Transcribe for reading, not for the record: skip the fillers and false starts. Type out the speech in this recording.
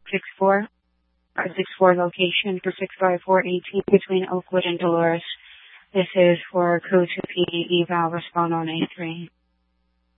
64 64 location for 65418 between Oakwood and Dolores. This is for code 2 PD eval respond on A3.